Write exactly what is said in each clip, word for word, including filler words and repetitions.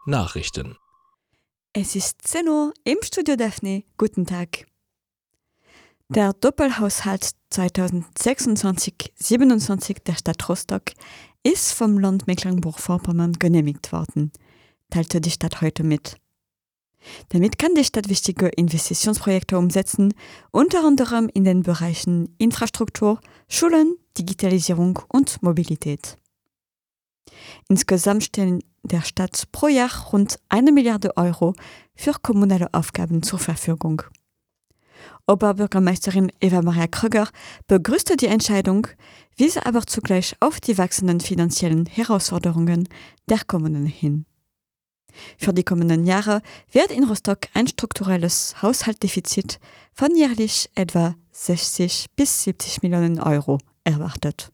Nachrichten. Es ist zehn Uhr im Studio Daphne. Guten Tag. Der Doppelhaushalt zwanzig sechsundzwanzig siebenundzwanzig der Stadt Rostock ist vom Land Mecklenburg-Vorpommern genehmigt worden, teilte die Stadt heute mit. Damit kann die Stadt wichtige Investitionsprojekte umsetzen, unter anderem in den Bereichen Infrastruktur, Schulen, Digitalisierung und Mobilität. Insgesamt stehen der Stadt pro Jahr rund eine Milliarde Euro für kommunale Aufgaben zur Verfügung. Oberbürgermeisterin Eva-Maria Kröger begrüßte die Entscheidung, wies aber zugleich auf die wachsenden finanziellen Herausforderungen der Kommunen hin. Für die kommenden Jahre wird in Rostock ein strukturelles Haushaltsdefizit von jährlich etwa sechzig bis siebzig Millionen Euro erwartet.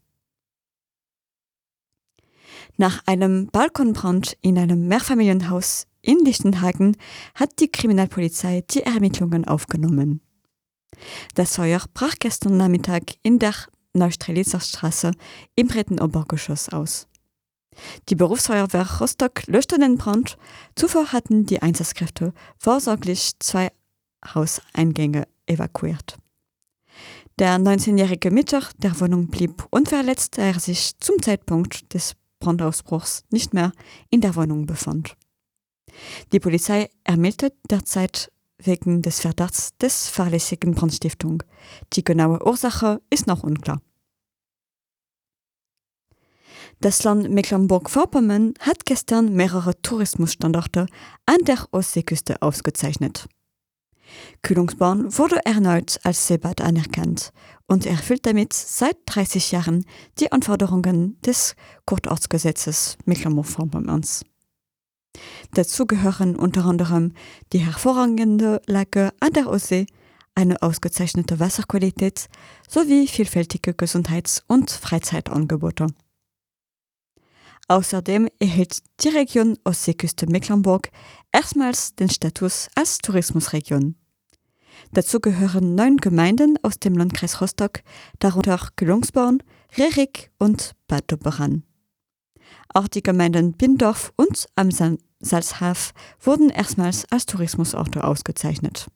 Nach einem Balkonbrand in einem Mehrfamilienhaus in Lichtenhagen hat die Kriminalpolizei die Ermittlungen aufgenommen. Das Feuer brach gestern Nachmittag in der Neustrelitzer Straße im dritten Obergeschoss aus. Die Berufsfeuerwehr Rostock löschte den Brand. Zuvor hatten die Einsatzkräfte vorsorglich zwei Hauseingänge evakuiert. Der neunzehnjährige Mieter der Wohnung blieb unverletzt, da er sich zum Zeitpunkt des Brandausbruchs nicht mehr in der Wohnung befand. Die Polizei ermittelt derzeit wegen des Verdachts des fahrlässigen Brandstiftung. Die genaue Ursache ist noch unklar. Das Land Mecklenburg-Vorpommern hat gestern mehrere Tourismusstandorte an der Ostseeküste ausgezeichnet. Kühlungsborn wurde erneut als Seebad anerkannt und erfüllt damit seit dreißig Jahren die Anforderungen des Kurortsgesetzes Mecklenburg-Vorpommerns. Dazu gehören unter anderem die hervorragende Lage an der Ostsee, eine ausgezeichnete Wasserqualität sowie vielfältige Gesundheits- und Freizeitangebote. Außerdem erhielt die Region Ostseeküste Mecklenburg erstmals den Status als Tourismusregion. Dazu gehören neun Gemeinden aus dem Landkreis Rostock, darunter Kühlungsborn, Rerik und Bad Doberan. Auch die Gemeinden Bindorf und am Salzhaf wurden erstmals als Tourismusorte ausgezeichnet.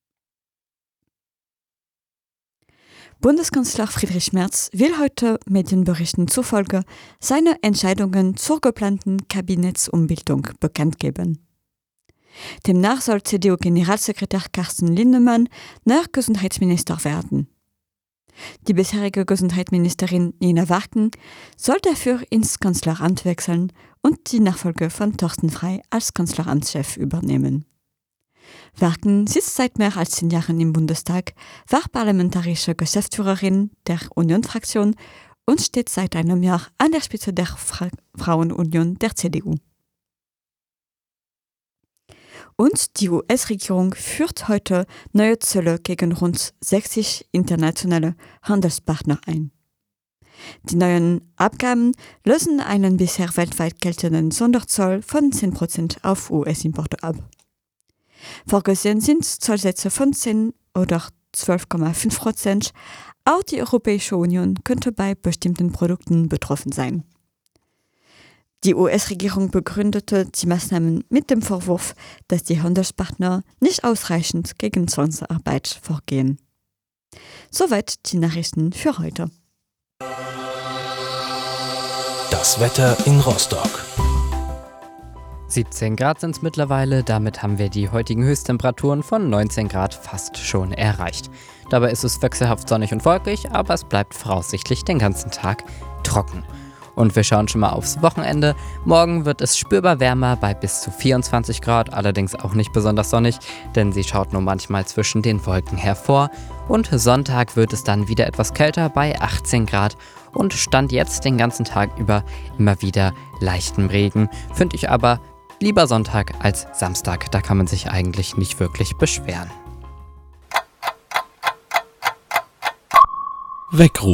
Bundeskanzler Friedrich Merz will heute Medienberichten zufolge seine Entscheidungen zur geplanten Kabinettsumbildung bekannt geben. Demnach soll C D U-Generalsekretär Carsten Linnemann neuer Gesundheitsminister werden. Die bisherige Gesundheitsministerin Nina Warken soll dafür ins Kanzleramt wechseln und die Nachfolge von Thorsten Frey als Kanzleramtschef übernehmen. Warken sitzt seit mehr als zehn Jahren im Bundestag, war parlamentarische Geschäftsführerin der Union-Fraktion und steht seit einem Jahr an der Spitze der Fra- Frauenunion der C D U. Und die U S-Regierung führt heute neue Zölle gegen rund sechzig internationale Handelspartner ein. Die neuen Abgaben lösen einen bisher weltweit geltenden Sonderzoll von zehn Prozent auf U S-Importe ab. Vorgesehen sind Zollsätze von zehn oder zwölf Komma fünf Prozent. Auch die Europäische Union könnte bei bestimmten Produkten betroffen sein. Die U S-Regierung begründete die Maßnahmen mit dem Vorwurf, dass die Handelspartner nicht ausreichend gegen Zwangsarbeit vorgehen. Soweit die Nachrichten für heute. Das Wetter in Rostock. siebzehn Grad sind es mittlerweile, damit haben wir die heutigen Höchsttemperaturen von neunzehn Grad fast schon erreicht. Dabei ist es wechselhaft sonnig und wolkig, aber es bleibt voraussichtlich den ganzen Tag trocken. Und wir schauen schon mal aufs Wochenende. Morgen wird es spürbar wärmer bei bis zu vierundzwanzig Grad, allerdings auch nicht besonders sonnig, denn sie schaut nur manchmal zwischen den Wolken hervor. Und Sonntag wird es dann wieder etwas kälter bei achtzehn Grad und Stand jetzt den ganzen Tag über immer wieder leichten Regen. Finde ich aber lieber Sonntag als Samstag, da kann man sich eigentlich nicht wirklich beschweren. Weckruf.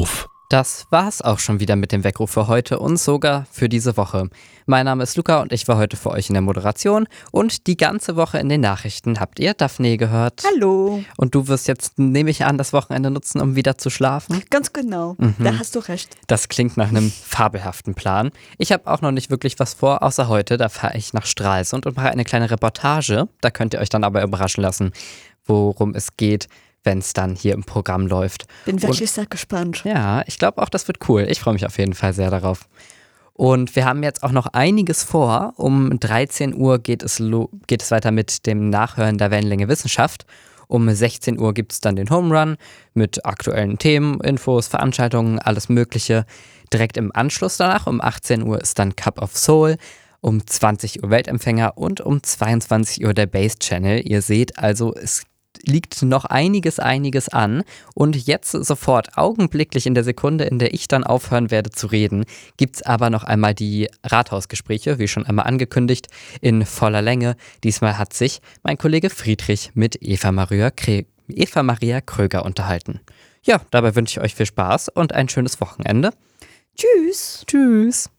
Das war's auch schon wieder mit dem Weckruf für heute und sogar für diese Woche. Mein Name ist Luca und ich war heute für euch in der Moderation und die ganze Woche in den Nachrichten habt ihr Daphne gehört. Hallo. Und du wirst jetzt, nehme ich an, das Wochenende nutzen, um wieder zu schlafen? Ganz genau, Mhm. da hast du recht. Das klingt nach einem fabelhaften Plan. Ich habe auch noch nicht wirklich was vor, außer heute. Da fahre ich nach Stralsund und mache eine kleine Reportage. Da könnt ihr euch dann aber überraschen lassen, worum es geht, wenn es dann hier im Programm läuft. Bin wirklich Und, sehr gespannt. ja, ich glaube auch, das wird cool. Ich freue mich auf jeden Fall sehr darauf. Und wir haben jetzt auch noch einiges vor. Um dreizehn Uhr geht es, lo- geht es weiter mit dem Nachhören der Wellenlänge Wissenschaft. Um sechzehn Uhr gibt es dann den Home Run mit aktuellen Themen, Infos, Veranstaltungen, alles Mögliche. Direkt im Anschluss danach, um achtzehn Uhr, ist dann Cup of Soul. Um zwanzig Uhr Weltempfänger und um zweiundzwanzig Uhr der Bass Channel. Ihr seht also, es liegt noch einiges, einiges an. Und jetzt sofort, augenblicklich in der Sekunde, in der ich dann aufhören werde zu reden, gibt es aber noch einmal die Rathausgespräche, wie schon einmal angekündigt, in voller Länge. Diesmal hat sich mein Kollege Friedrich mit Eva Maria, Kre- Eva Maria Kröger unterhalten. Ja, dabei wünsche ich euch viel Spaß und ein schönes Wochenende. Tschüss. Tschüss.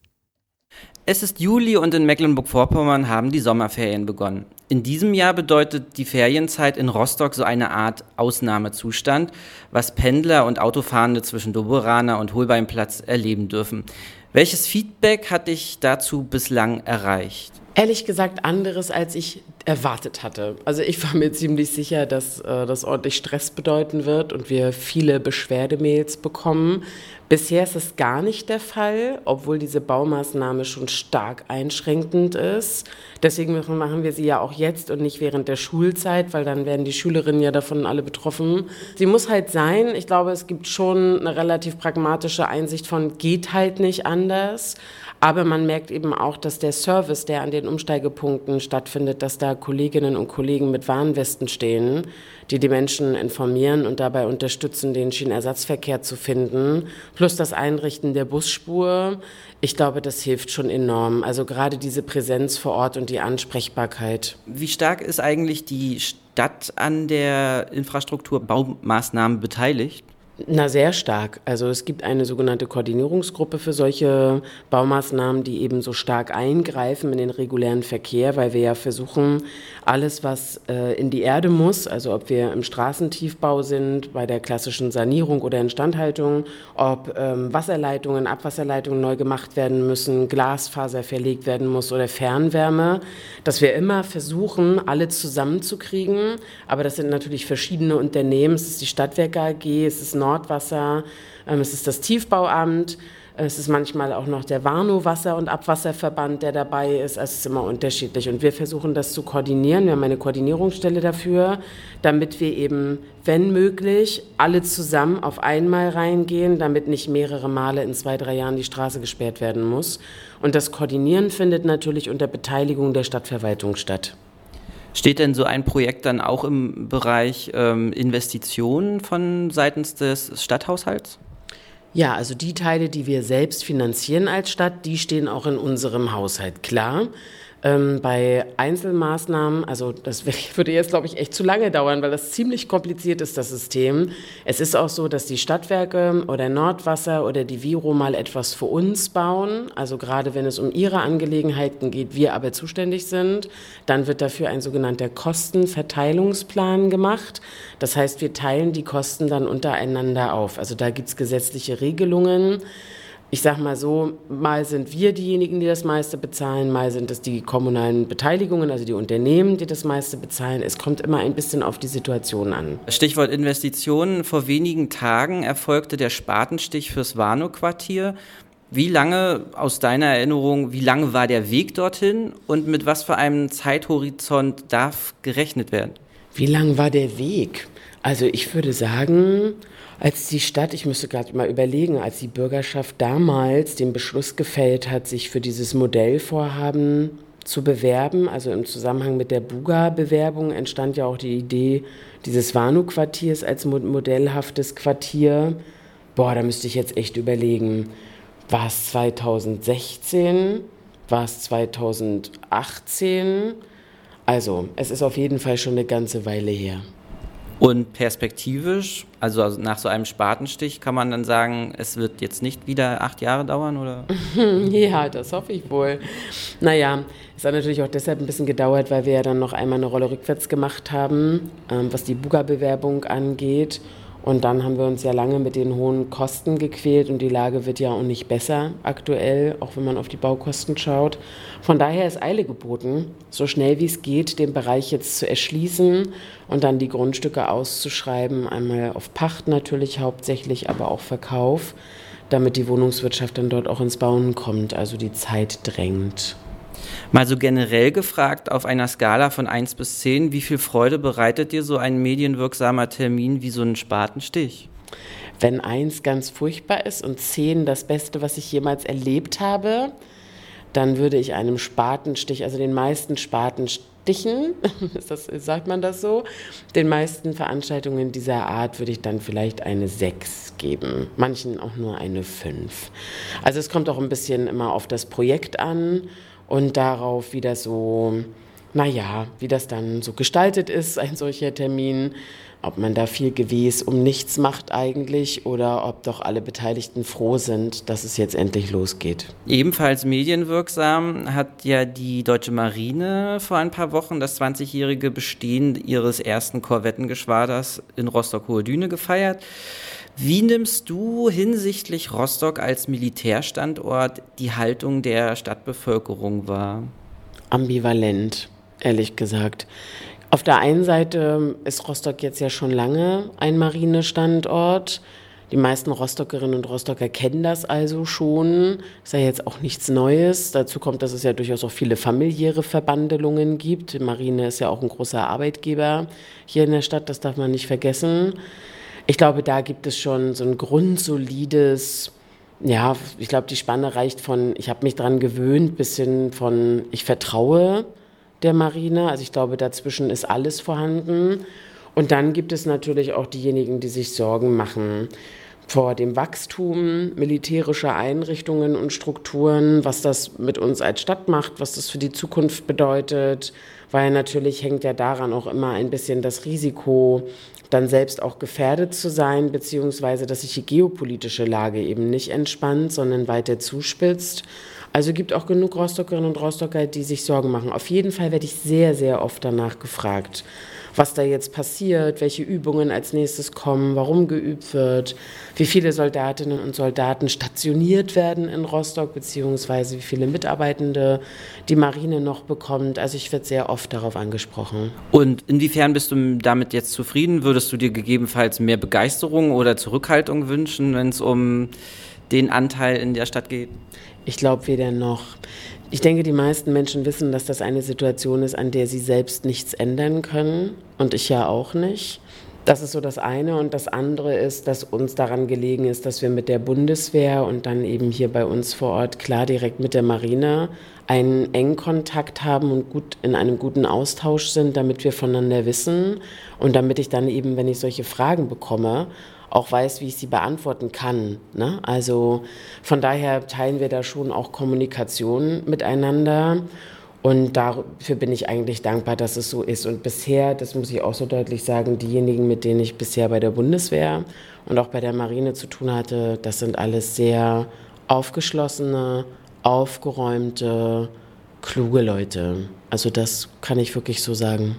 Es ist Juli und in Mecklenburg-Vorpommern haben die Sommerferien begonnen. In diesem Jahr bedeutet die Ferienzeit in Rostock so eine Art Ausnahmezustand, was Pendler und Autofahrende zwischen Doberaner und Holbeinplatz erleben dürfen. Welches Feedback hat dich dazu bislang erreicht? Ehrlich gesagt anderes, als ich erwartet hatte. Also ich war mir ziemlich sicher, dass äh, das ordentlich Stress bedeuten wird und wir viele Beschwerdemails bekommen. Bisher ist es gar nicht der Fall, obwohl diese Baumaßnahme schon stark einschränkend ist. Deswegen machen wir sie ja auch jetzt und nicht während der Schulzeit, weil dann werden die Schülerinnen ja davon alle betroffen. Sie muss halt sein. Ich glaube, es gibt schon eine relativ pragmatische Einsicht von, geht halt nicht anders. Aber man merkt eben auch, dass der Service, der an den Umsteigepunkten stattfindet, dass da Kolleginnen und Kollegen mit Warnwesten stehen, die die Menschen informieren und dabei unterstützen, den Schienenersatzverkehr zu finden, plus das Einrichten der Busspur. Ich glaube, das hilft schon enorm. Also gerade diese Präsenz vor Ort und die Ansprechbarkeit. Wie stark ist eigentlich die Stadt an der Infrastrukturbaumaßnahmen beteiligt? Na, sehr stark. Also es gibt eine sogenannte Koordinierungsgruppe für solche Baumaßnahmen, die eben so stark eingreifen in den regulären Verkehr, weil wir ja versuchen, alles, was äh, in die Erde muss, also ob wir im Straßentiefbau sind, bei der klassischen Sanierung oder Instandhaltung, ob ähm, Wasserleitungen, Abwasserleitungen neu gemacht werden müssen, Glasfaser verlegt werden muss oder Fernwärme, dass wir immer versuchen, alle zusammenzukriegen. Aber das sind natürlich verschiedene Unternehmen. Es ist die Stadtwerke A G, es ist Nordwasser, ähm, es ist das Tiefbauamt, es ist manchmal auch noch der Warnow Wasser- und Abwasserverband, der dabei ist. Also es ist immer unterschiedlich. Und wir versuchen das zu koordinieren. Wir haben eine Koordinierungsstelle dafür, damit wir eben, wenn möglich, alle zusammen auf einmal reingehen, damit nicht mehrere Male in zwei, drei Jahren die Straße gesperrt werden muss. Und das Koordinieren findet natürlich unter Beteiligung der Stadtverwaltung statt. Steht denn so ein Projekt dann auch im Bereich ähm, Investitionen von seitens des Stadthaushalts? Ja, also die Teile, die wir selbst finanzieren als Stadt, die stehen auch in unserem Haushalt, klar. Ähm, bei Einzelmaßnahmen, also das würde jetzt, glaube ich, echt zu lange dauern, weil das ziemlich kompliziert ist, das System. Es ist auch so, dass die Stadtwerke oder Nordwasser oder die Viro mal etwas für uns bauen. Also gerade wenn es um ihre Angelegenheiten geht, wir aber zuständig sind, dann wird dafür ein sogenannter Kostenverteilungsplan gemacht. Das heißt, wir teilen die Kosten dann untereinander auf. Also da gibt es gesetzliche Regelungen. Ich sage mal so, mal sind wir diejenigen, die das meiste bezahlen, mal sind es die kommunalen Beteiligungen, also die Unternehmen, die das meiste bezahlen. Es kommt immer ein bisschen auf die Situation an. Stichwort Investitionen. Vor wenigen Tagen erfolgte der Spatenstich fürs Warnow-Quartier. Wie lange, aus deiner Erinnerung, wie lange war der Weg dorthin und mit was für einem Zeithorizont darf gerechnet werden? Wie lang war der Weg? Also ich würde sagen, als die Stadt, ich müsste gerade mal überlegen, als die Bürgerschaft damals den Beschluss gefällt hat, sich für dieses Modellvorhaben zu bewerben, also im Zusammenhang mit der Buga-Bewerbung entstand ja auch die Idee dieses Warnow-Quartiers als modellhaftes Quartier. Boah, da müsste ich jetzt echt überlegen, war es zweitausendsechzehn, war es zweitausendachtzehn? Also, es ist auf jeden Fall schon eine ganze Weile her. Und perspektivisch, also nach so einem Spatenstich, kann man dann sagen, es wird jetzt nicht wieder acht Jahre dauern, oder? Ja, das hoffe ich wohl. Naja, es hat natürlich auch deshalb ein bisschen gedauert, weil wir ja dann noch einmal eine Rolle rückwärts gemacht haben, ähm, was die Buga-Bewerbung angeht. Und dann haben wir uns ja lange mit den hohen Kosten gequält und die Lage wird ja auch nicht besser aktuell, auch wenn man auf die Baukosten schaut. Von daher ist Eile geboten, so schnell wie es geht, den Bereich jetzt zu erschließen und dann die Grundstücke auszuschreiben, einmal auf Pacht natürlich hauptsächlich, aber auch Verkauf, damit die Wohnungswirtschaft dann dort auch ins Bauen kommt, also die Zeit drängt. Mal so generell gefragt, auf einer Skala von eins bis zehn, wie viel Freude bereitet dir so ein medienwirksamer Termin wie so ein Spatenstich? Wenn eins ganz furchtbar ist und zehn das Beste, was ich jemals erlebt habe, dann würde ich einem Spatenstich, also den meisten Spatenstichen, ist das, sagt man das so, den meisten Veranstaltungen dieser Art würde ich dann vielleicht eine sechs geben, manchen auch nur eine fünf. Also es kommt auch ein bisschen immer auf das Projekt an und darauf, wie das so, naja, wie das dann so gestaltet ist, ein solcher Termin, ob man da viel Gewes um nichts macht eigentlich oder ob doch alle Beteiligten froh sind, dass es jetzt endlich losgeht. Ebenfalls medienwirksam hat ja die Deutsche Marine vor ein paar Wochen das zwanzigjährige Bestehen ihres ersten Korvettengeschwaders in Rostock-Hohe Düne gefeiert. Wie nimmst du hinsichtlich Rostock als Militärstandort die Haltung der Stadtbevölkerung wahr? Ambivalent, ehrlich gesagt. Auf der einen Seite ist Rostock jetzt ja schon lange ein Marinestandort. Die meisten Rostockerinnen und Rostocker kennen das also schon. Ist ja jetzt auch nichts Neues. Dazu kommt, dass es ja durchaus auch viele familiäre Verbandelungen gibt. Die Marine ist ja auch ein großer Arbeitgeber hier in der Stadt, das darf man nicht vergessen. Ich glaube, da gibt es schon so ein grundsolides, ja, ich glaube, die Spanne reicht von, ich habe mich dran gewöhnt, bis hin von, ich vertraue der Marine. Also ich glaube, dazwischen ist alles vorhanden. Und dann gibt es natürlich auch diejenigen, die sich Sorgen machen vor dem Wachstum militärischer Einrichtungen und Strukturen, was das mit uns als Stadt macht, was das für die Zukunft bedeutet, weil natürlich hängt ja daran auch immer ein bisschen das Risiko, dann selbst auch gefährdet zu sein, beziehungsweise dass sich die geopolitische Lage eben nicht entspannt, sondern weiter zuspitzt. Also gibt auch genug Rostockerinnen und Rostocker, die sich Sorgen machen. Auf jeden Fall werde ich sehr, sehr oft danach gefragt, was da jetzt passiert, welche Übungen als nächstes kommen, warum geübt wird, wie viele Soldatinnen und Soldaten stationiert werden in Rostock, beziehungsweise wie viele Mitarbeitende die Marine noch bekommt. Also ich werde sehr oft darauf angesprochen. Und inwiefern bist du damit jetzt zufrieden? Würdest du dir gegebenenfalls mehr Begeisterung oder Zurückhaltung wünschen, wenn es um den Anteil in der Stadt geht? Ich glaube weder noch. Ich denke, die meisten Menschen wissen, dass das eine Situation ist, an der sie selbst nichts ändern können. Und ich ja auch nicht. Das ist so das eine. Und das andere ist, dass uns daran gelegen ist, dass wir mit der Bundeswehr und dann eben hier bei uns vor Ort klar direkt mit der Marine einen engen Kontakt haben und gut in einem guten Austausch sind, damit wir voneinander wissen und damit ich dann eben, wenn ich solche Fragen bekomme, auch weiß, wie ich sie beantworten kann. Ne? Also von daher teilen wir da schon auch Kommunikation miteinander und dafür bin ich eigentlich dankbar, dass es so ist. Und bisher, das muss ich auch so deutlich sagen, diejenigen, mit denen ich bisher bei der Bundeswehr und auch bei der Marine zu tun hatte, das sind alles sehr aufgeschlossene, aufgeräumte, kluge Leute. Also das kann ich wirklich so sagen.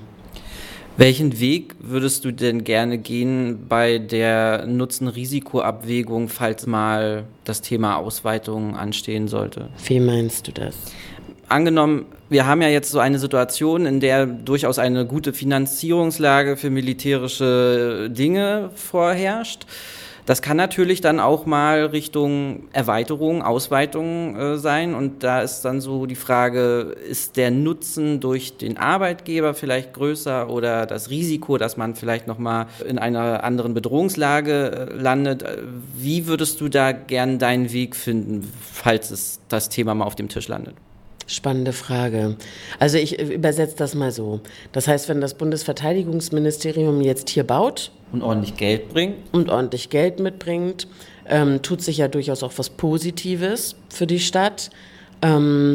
Welchen Weg würdest du denn gerne gehen bei der Nutzen-Risiko-Abwägung, falls mal das Thema Ausweitung anstehen sollte? Wie meinst du das? Angenommen, wir haben ja jetzt so eine Situation, in der durchaus eine gute Finanzierungslage für militärische Dinge vorherrscht. Das kann natürlich dann auch mal Richtung Erweiterung, Ausweitung äh, sein und da ist dann so die Frage, ist der Nutzen durch den Arbeitgeber vielleicht größer oder das Risiko, dass man vielleicht nochmal in einer anderen Bedrohungslage äh, landet? Wie würdest du da gern deinen Weg finden, falls es das Thema mal auf dem Tisch landet? Spannende Frage. Also ich übersetze das mal so. Das heißt, wenn das Bundesverteidigungsministerium jetzt hier baut und ordentlich Geld bringt und ordentlich Geld mitbringt, ähm, tut sich ja durchaus auch was Positives für die Stadt. Ähm,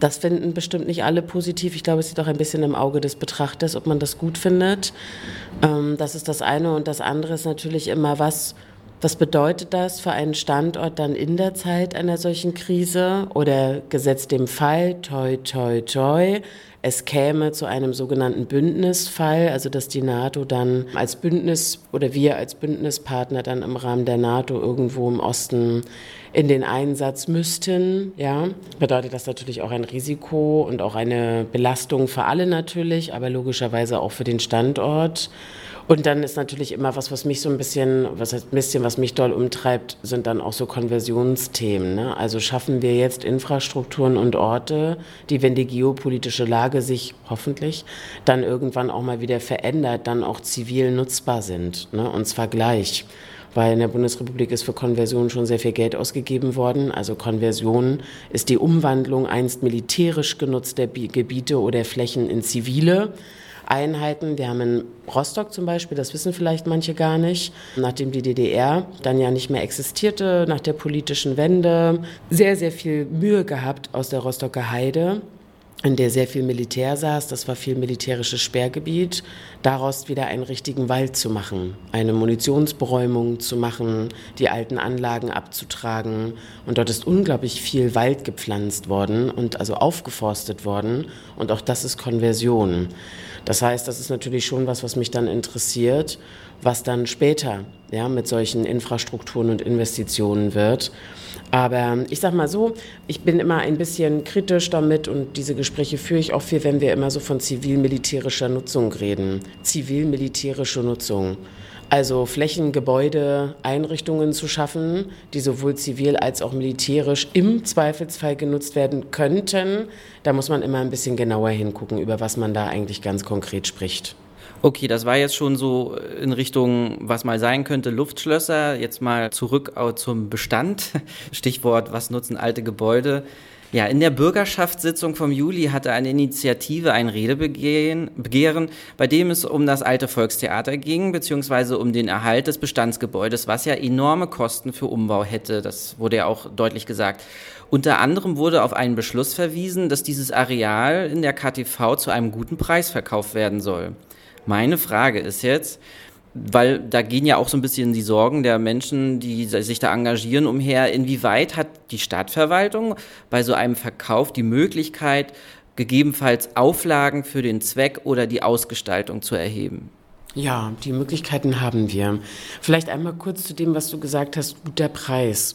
Das finden bestimmt nicht alle positiv. Ich glaube, es liegt auch ein bisschen im Auge des Betrachters, ob man das gut findet. Ähm, das ist das eine. Und das andere ist natürlich immer, was, was bedeutet das für einen Standort dann in der Zeit einer solchen Krise? Oder gesetzt dem Fall, toi, toi, toi, es käme zu einem sogenannten Bündnisfall, also dass die NATO dann als Bündnis oder wir als Bündnispartner dann im Rahmen der NATO irgendwo im Osten in den Einsatz müssten, ja, bedeutet das natürlich auch ein Risiko und auch eine Belastung für alle natürlich, aber logischerweise auch für den Standort. Und dann ist natürlich immer was, was mich so ein bisschen, was heißt ein bisschen, was mich doll umtreibt, sind dann auch so Konversionsthemen, ne? Also schaffen wir jetzt Infrastrukturen und Orte, die, wenn die geopolitische Lage sich hoffentlich dann irgendwann auch mal wieder verändert, dann auch zivil nutzbar sind, ne? Und zwar gleich. Weil in der Bundesrepublik ist für Konversion schon sehr viel Geld ausgegeben worden. Also Konversion ist die Umwandlung einst militärisch genutzter Gebiete oder Flächen in zivile Einheiten. Wir haben in Rostock zum Beispiel, das wissen vielleicht manche gar nicht, nachdem die D D R dann ja nicht mehr existierte, nach der politischen Wende, sehr, sehr viel Mühe gehabt aus der Rostocker Heide, in der sehr viel Militär saß, das war viel militärisches Sperrgebiet, daraus wieder einen richtigen Wald zu machen, eine Munitionsberäumung zu machen, die alten Anlagen abzutragen. Und dort ist unglaublich viel Wald gepflanzt worden und also aufgeforstet worden. Und auch das ist Konversion. Das heißt, das ist natürlich schon was, was mich dann interessiert, was dann später ja, mit solchen Infrastrukturen und Investitionen wird. Aber ich sag mal so, ich bin immer ein bisschen kritisch damit und diese Gespräche führe ich auch viel, wenn wir immer so von zivil-militärischer Nutzung reden. Zivil-militärische Nutzung. Also Flächen, Gebäude, Einrichtungen zu schaffen, die sowohl zivil als auch militärisch im Zweifelsfall genutzt werden könnten. Da muss man immer ein bisschen genauer hingucken, über was man da eigentlich ganz konkret spricht. Okay, das war jetzt schon so in Richtung, was mal sein könnte, Luftschlösser. Jetzt mal zurück zum Bestand. Stichwort, was nutzen alte Gebäude? Ja, in der Bürgerschaftssitzung vom Juli hatte eine Initiative ein Redebegehren, Begehren, bei dem es um das alte Volkstheater ging, beziehungsweise um den Erhalt des Bestandsgebäudes, was ja enorme Kosten für Umbau hätte. Das wurde ja auch deutlich gesagt. Unter anderem wurde auf einen Beschluss verwiesen, dass dieses Areal in der K T V zu einem guten Preis verkauft werden soll. Meine Frage ist jetzt, weil da gehen ja auch so ein bisschen die Sorgen der Menschen, die sich da engagieren, umher, inwieweit hat die Stadtverwaltung bei so einem Verkauf die Möglichkeit, gegebenenfalls Auflagen für den Zweck oder die Ausgestaltung zu erheben? Ja, die Möglichkeiten haben wir. Vielleicht einmal kurz zu dem, was du gesagt hast, guter Preis.